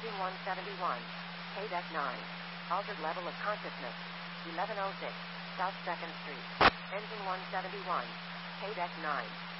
Ending 171. KDEC 9. Altered level of consciousness. 1106. South 2nd Street. Engine 171. KDEC 9.